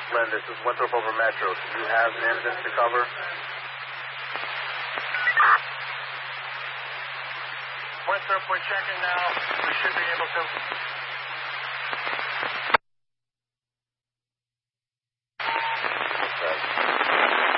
Len, this is Winthrop over Metro. Do you have NIMS to cover? Winthrop, we're checking now. We should be able to.